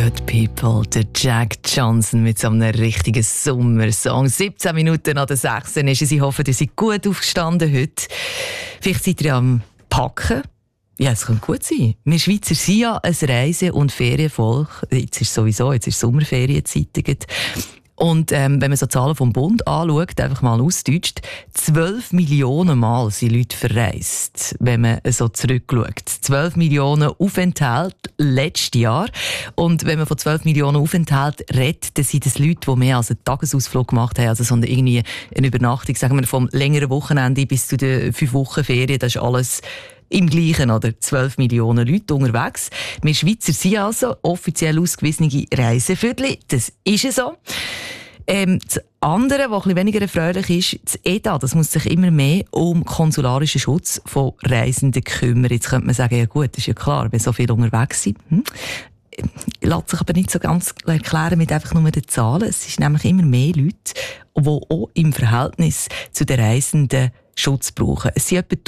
Good People, der Jack Johnson mit so einem richtigen Sommersong. 17 Minuten nach der 6 ist es. Ich hoffe, ihr seid gut aufgestanden heute. Vielleicht seid ihr am Packen. Ja, es könnte gut sein. Wir Schweizer sind ja ein Reise- und Ferienvolk. Jetzt ist Sommerferienzeit. Und wenn man so Zahlen vom Bund anschaut, einfach mal ausdeutscht, 12 Millionen Mal sind Leute verreist, wenn man so zurückschaut. 12 Millionen Aufenthalte letztes Jahr. Und wenn man von 12 Millionen Aufenthalten redet, dann sind das Leute, die mehr als einen Tagesausflug gemacht haben, also sondern irgendwie eine Übernachtung, sagen wir vom längeren Wochenende bis zu den 5 Wochen Ferien, das ist alles im Gleichen, oder? 12 Millionen Leute unterwegs. Wir Schweizer sind also offiziell ausgewiesene Reiseviertel. Das ist es so. Das andere, was ein bisschen weniger erfreulich ist, das EDA, das muss sich immer mehr um konsularischen Schutz von Reisenden kümmern. Jetzt könnte man sagen, ja gut, das ist ja klar, wenn so viele unterwegs sind. Lässt sich aber nicht so ganz erklären mit einfach nur den Zahlen. Es sind nämlich immer mehr Leute, die auch im Verhältnis zu den Reisenden Schutz brauchen. Es sind etwa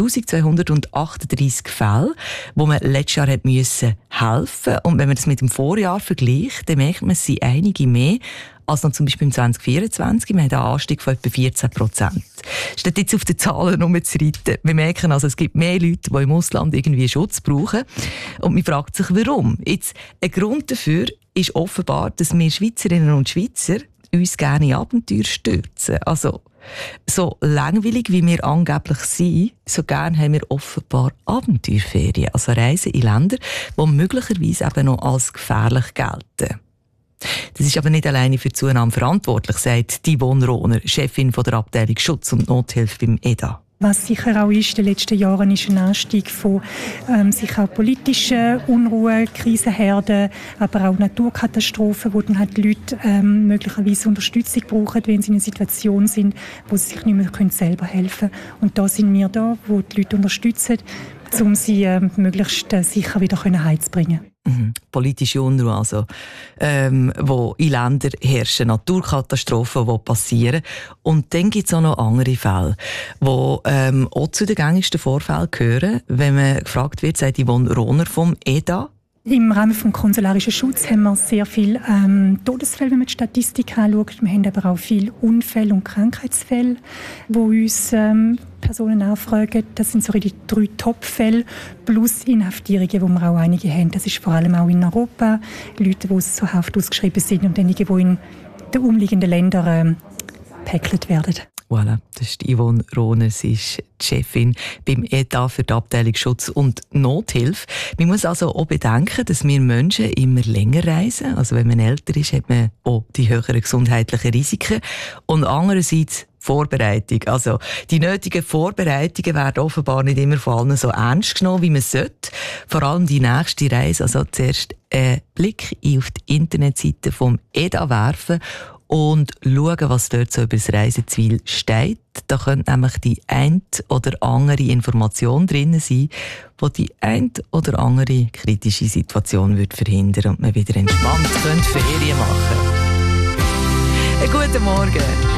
1238 Fälle, wo man letztes Jahr helfen musste. Und wenn man das mit dem Vorjahr vergleicht, dann merkt man, es sind einige mehr als noch zum Beispiel im 2024. Wir haben einen Anstieg von etwa 14%. Statt jetzt auf den Zahlen rumzureiten, wir merken also, es gibt mehr Leute, die im Ausland irgendwie Schutz brauchen. Und man fragt sich, warum. Jetzt, ein Grund dafür ist offenbar, dass wir Schweizerinnen und Schweizer uns gerne in Abenteuer stürzen. Also, so langweilig wie wir angeblich sind, so gern haben wir offenbar Abenteuerferien, also Reisen in Länder, die möglicherweise eben noch als gefährlich gelten. Das ist aber nicht alleine für die Zunahme verantwortlich, sagt Yvonne Rohner, Chefin von der Abteilung Schutz und Nothilfe beim EDA. Was sicher auch ist, in den letzten Jahren ist ein Anstieg von sicher auch politischen Unruhen, Krisenherden, aber auch Naturkatastrophen, wo dann halt die Leute möglicherweise Unterstützung brauchen, wenn sie in einer Situation sind, wo sie sich nicht mehr selber helfen können. Und da sind wir da, wo die Leute unterstützen, um sie möglichst sicher wieder heimzubringen. Politische Unruhe, also, wo in Ländern herrschen, Naturkatastrophen, die passieren. Und dann gibt es auch noch andere Fälle, die auch zu den gängigsten Vorfällen gehören. Wenn man gefragt wird, sagt Yvonne Rohner vom EDA. Im Rahmen des konsularischen Schutzes haben wir sehr viele Todesfälle, wenn man die Statistik anschaut. Wir haben aber auch viele Unfälle und Krankheitsfälle, wo uns Personen anfragen. Das sind so die 3 Top-Fälle plus Inhaftierungen, wo wir auch einige haben. Das ist vor allem auch in Europa. Leute, die aus Haft ausgeschrieben sind und einige, die in den umliegenden Ländern gepäckelt werden. Voilà, das ist Yvonne Rohner, sie ist die Chefin beim EDA für die Abteilung Schutz und Nothilfe. Man muss also auch bedenken, dass wir Menschen immer länger reisen. Also wenn man älter ist, hat man auch die höheren gesundheitlichen Risiken. Und andererseits Vorbereitung. Also die nötigen Vorbereitungen werden offenbar nicht immer von allen so ernst genommen, wie man sollte. Vor allem die nächste Reise. Also zuerst einen Blick auf die Internetseite vom EDA werfen und schauen, was dort so über das Reiseziel steht. Da könnte nämlich die ein oder andere Information drin sein, die die ein oder andere kritische Situation wird verhindern und man wieder entspannt Ferien machen könnte. Guten Morgen.